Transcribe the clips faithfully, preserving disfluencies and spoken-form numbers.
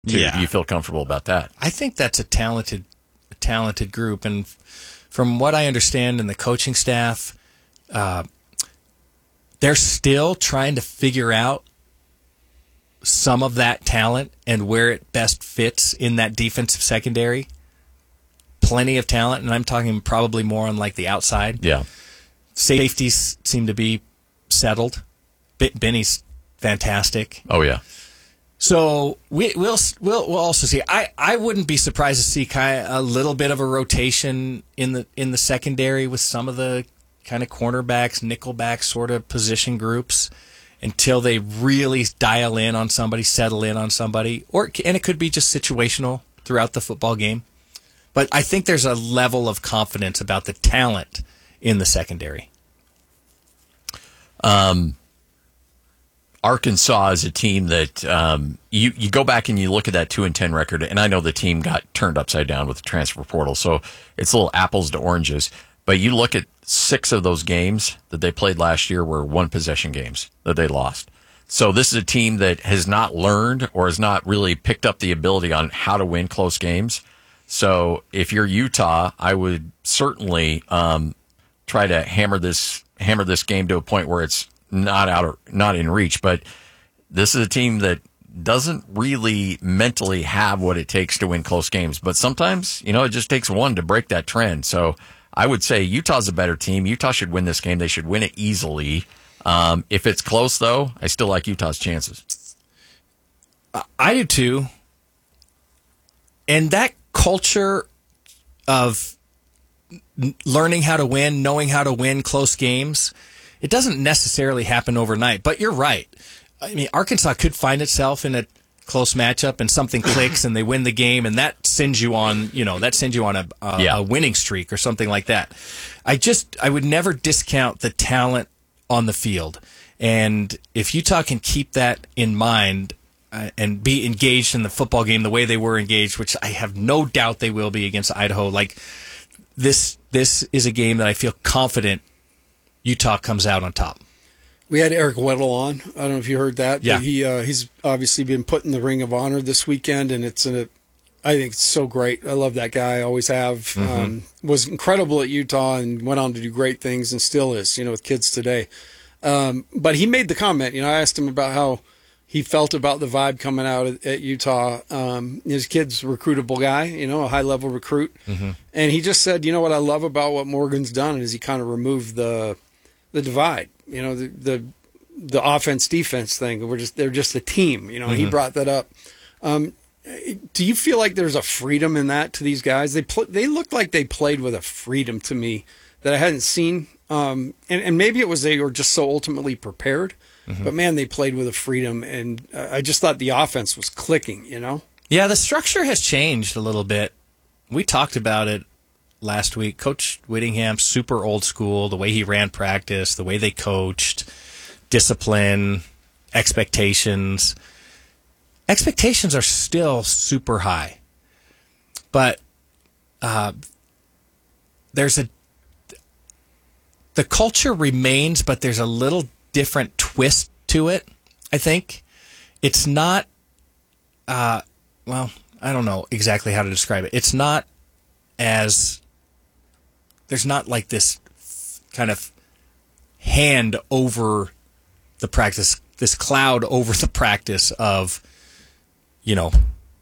too. Yeah. Do you feel comfortable about that? I think that's a talented, a talented group, and from what I understand in the coaching staff, uh, they're still trying to figure out some of that talent and where it best fits in that defensive secondary. Plenty of talent, and I'm talking probably more on like the outside. Yeah. Safeties seem to be settled. Benny's fantastic. Oh yeah. So we, we'll we'll we'll also see. I, I wouldn't be surprised to see kind of a little bit of a rotation in the in the secondary with some of the kind of cornerbacks, nickelback sort of position groups until they really dial in on somebody, settle in on somebody, or and it could be just situational throughout the football game. But I think there's a level of confidence about the talent in the secondary. Um, Arkansas is a team that um, you you go back and you look at that two and ten record, and I know the team got turned upside down with the transfer portal, so it's a little apples to oranges. But you look at six of those games that they played last year were one possession games that they lost. So this is a team that has not learned or has not really picked up the ability on how to win close games. So if you're Utah, I would certainly um, try to hammer this hammer this game to a point where it's not out of, not in reach. But this is a team that doesn't really mentally have what it takes to win close games. But sometimes, you know, it just takes one to break that trend. So I would say Utah's a better team. Utah should win this game. They should win it easily. Um, if it's close, though, I still like Utah's chances. I do too. And that culture of learning how to win, knowing how to win close games, it doesn't necessarily happen overnight. But you're right. I mean, Arkansas could find itself in a close matchup and something clicks and they win the game, and that sends you on, you know, that sends you on a, a, yeah. a winning streak or something like that. I just, I would never discount the talent on the field. And if Utah can keep that in mind uh, and be engaged in the football game the way they were engaged, which I have no doubt they will be against Idaho, like this, this is a game that I feel confident Utah comes out on top. We had Eric Weddle on. I don't know if you heard that. Yeah. But he uh, he's obviously been put in the Ring of Honor this weekend, and it's a, I think it's so great. I love that guy. I always have. Mm-hmm. Um, was incredible at Utah and went on to do great things, and still is. You know, with kids today. Um, but he made the comment. You know, I asked him about how he felt about the vibe coming out at, at Utah. Um, his kid's a recruitable guy. You know, a high level recruit, mm-hmm. and he just said, you know, what I love about what Morgan's done is he kind of removed the the divide. You know, the, the the offense defense thing. We're just they're just a team. You know, mm-hmm. he brought that up. Um, do you feel like there's a freedom in that to these guys? They pl- they looked like they played with a freedom to me that I hadn't seen. Um, and, and maybe it was they were just so ultimately prepared. Mm-hmm. But man, they played with a freedom, and uh, I just thought the offense was clicking. You know. Yeah, the structure has changed a little bit. We talked about it last week. Coach Whittingham, super old school, the way he ran practice, the way they coached, discipline, expectations. Expectations are still super high. But uh, there's a... The culture remains, but there's a little different twist to it, I think. It's not... Uh, well, I don't know exactly how to describe it. It's not as... There's not like this kind of hand over the practice, this cloud over the practice of, you know,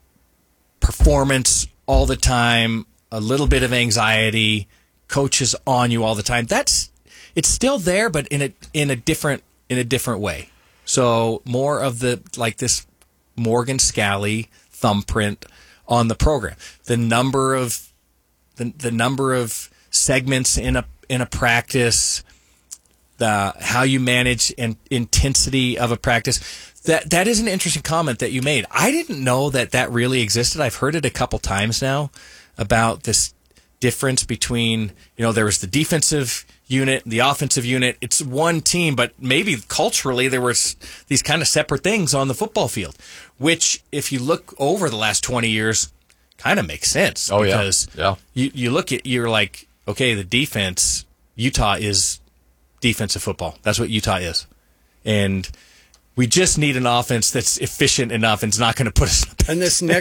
performance all the time, a little bit of anxiety, coaches on you all the time. That's it's still there, but in a in a different in a different way. So more of the like this Morgan Scalley thumbprint on the program. The number of the the number of segments in a in a practice, the how you manage and intensity of a practice. That that is an interesting comment that you made. I didn't know that that really existed. I've heard it a couple times now about this difference between, you know, there was the defensive unit, the offensive unit. It's one team, but maybe culturally there was these kind of separate things on the football field, which if you look over the last twenty years kind of makes sense. Oh, because yeah. Yeah. You, you look at, you're like, okay, the defense, Utah is defensive football. That's what Utah is. And We just need an offense that's efficient enough and is not going to put us. And this next